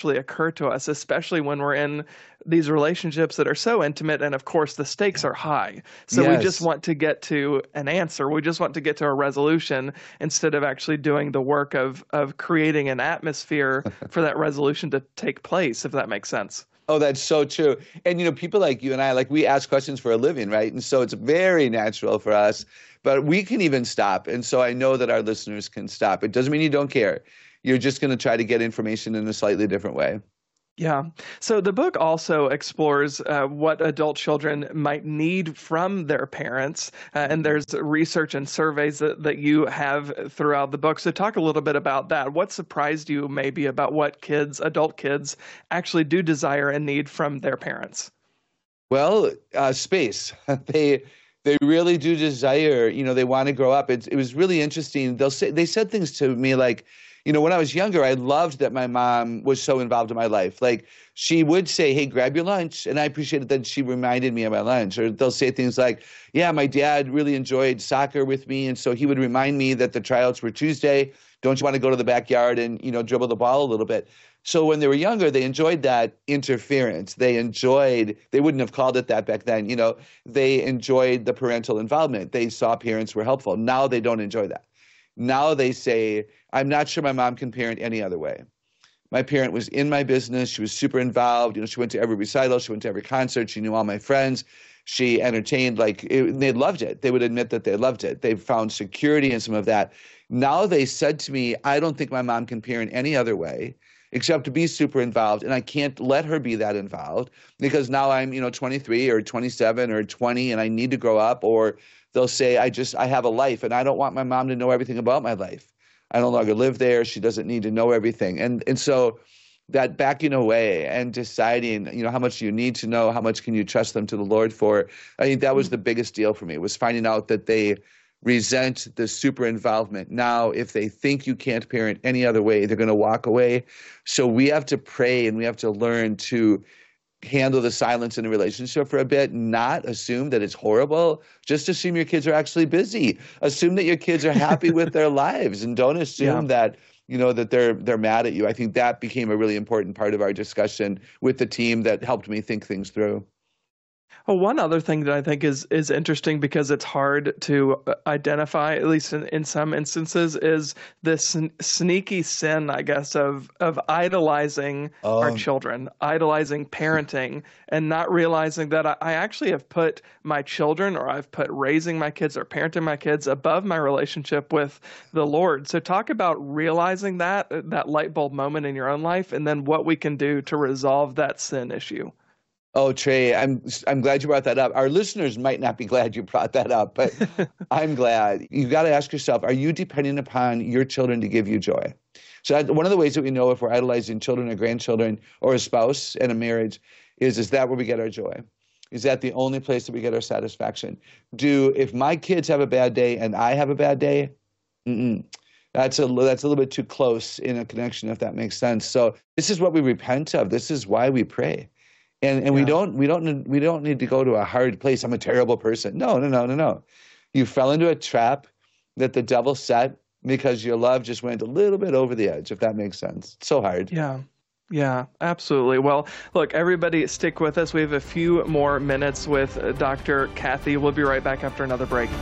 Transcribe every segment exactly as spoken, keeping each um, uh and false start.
naturally occur to us, especially when we're in these relationships that are so intimate. And of course, the stakes are high. So yes. we just want to get to an answer. We just want to get to a resolution instead of actually doing the work of, of creating an atmosphere for that resolution to take place, if that makes sense. Oh, that's so true. And, you know, people like you and I, like we ask questions for a living, right? And so it's very natural for us, but we can even stop. And so I know that our listeners can stop. It doesn't mean you don't care. You're just going to try to get information in a slightly different way. Yeah. So the book also explores uh, what adult children might need from their parents. Uh, and there's research and surveys that, that you have throughout the book. So talk a little bit about that. What surprised you maybe about what kids, adult kids, actually do desire and need from their parents? Well, uh, space. they they really do desire, you know, they want to grow up. It, it was really interesting. They'll say, they said things to me like, you know, when I was younger, I loved that my mom was so involved in my life. Like, she would say, hey, grab your lunch. And I appreciated that she reminded me of my lunch. Or they'll say things like, yeah, my dad really enjoyed soccer with me. And so he would remind me that the tryouts were Tuesday. Don't you want to go to the backyard and, you know, dribble the ball a little bit? So when they were younger, they enjoyed that interference. They enjoyed, they wouldn't have called it that back then, you know, they enjoyed the parental involvement. They saw parents were helpful. Now they don't enjoy that. Now they say, I'm not sure my mom can parent any other way. My parent was in my business. She was super involved. You know, she went to every recital. She went to every concert. She knew all my friends. She entertained, like, it, they loved it. They would admit that they loved it. They found security in some of that. Now they said to me, I don't think my mom can parent any other way except to be super involved. And I can't let her be that involved because now I'm, you know, twenty-three or twenty-seven or twenty and I need to grow up. Or they'll say, I just, I have a life and I don't want my mom to know everything about my life. I no longer live there. She doesn't need to know everything. And and so that backing away and deciding, you know, how much do you need to know? How much can you trust them to the Lord for? I think that was the biggest deal for me, was finding out that they resent the super involvement. Now, if they think you can't parent any other way, they're going to walk away. So we have to pray and we have to learn to handle the silence in a relationship for a bit, not assume that it's horrible. Just assume your kids are actually busy. Assume that your kids are happy with their lives, and don't assume yeah. that, you know, that they're they're mad at you. I think that became a really important part of our discussion with the team that helped me think things through. Well, one other thing that I think is is interesting because it's hard to identify, at least in, in some instances, is this sneaky sin, I guess, of of idolizing um, our children, idolizing parenting, and not realizing that I, I actually have put my children, or I've put raising my kids or parenting my kids above my relationship with the Lord. So talk about realizing that, that light bulb moment in your own life, and then what we can do to resolve that sin issue. Oh, Trey, I'm I'm glad you brought that up. Our listeners might not be glad you brought that up, but I'm glad. You've got to ask yourself, are you depending upon your children to give you joy? So that, one of the ways that we know if we're idolizing children or grandchildren or a spouse in a marriage is, is that where we get our joy? Is that the only place that we get our satisfaction? Do, if my kids have a bad day and I have a bad day, mm-mm. That's a, that's a little bit too close in a connection, if that makes sense. So this is what we repent of. This is why we pray. And and yeah. we don't we don't we don't need to go to a hard place. I'm a terrible person. No, no, no, no, no. You fell into a trap that the devil set because your love just went a little bit over the edge, if that makes sense. It's so hard. Yeah. Yeah, absolutely. Well, look, everybody stick with us. We have a few more minutes with Doctor Kathy. We'll be right back after another break.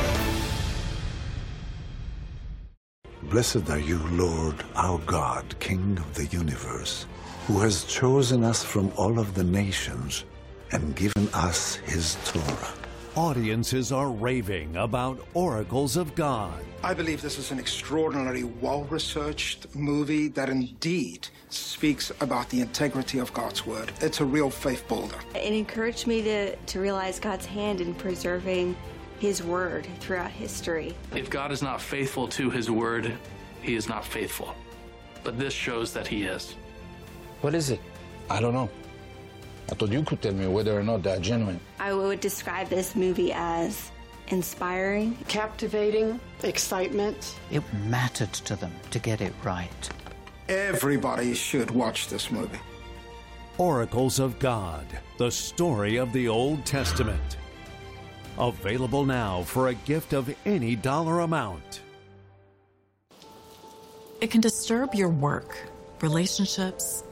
Blessed are you, Lord, our God, King of the universe, who has chosen us from all of the nations and given us his Torah. Audiences are raving about Oracles of God. I believe this is an extraordinarily well-researched movie that indeed speaks about the integrity of God's Word. It's a real faith builder. It encouraged me to, to realize God's hand in preserving his Word throughout history. If God is not faithful to his Word, he is not faithful. But this shows that he is. What is it? I don't know. I thought you could tell me whether or not they're genuine. I would describe this movie as inspiring, captivating, excitement. It mattered to them to get it right. Everybody should watch this movie. Oracles of God, the story of the Old Testament. Available now for a gift of any dollar amount. It can disturb your work, relationships,